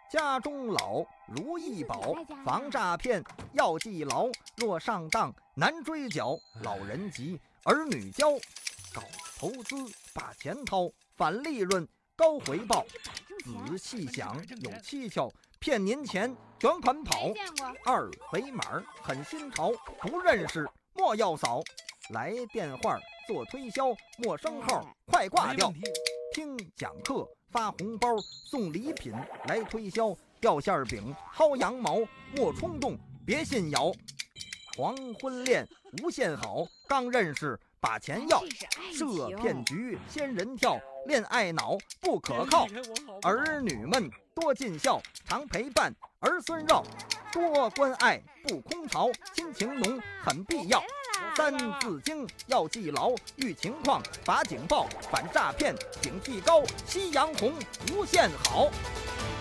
家中老，如意宝，防诈骗要记牢。若上当难追缴，老人急，儿女教。搞投资把钱掏，返利润高回报。仔细想有蹊跷，骗您钱卷款跑。二维码很新潮，不认识莫要扫。来电话做推销，陌生号快挂掉。听讲课发红包，送礼品来推销。掉馅饼薅羊毛，莫冲动别信谣。黄昏恋无限好，刚认识把钱要。设骗局仙人跳，恋爱脑不可靠。儿女们多尽孝，常陪伴儿孙绕。多关爱不空巢，亲情浓很必要。三字经要记牢，遇情况把警报，反诈骗警惕高。夕阳红无限好。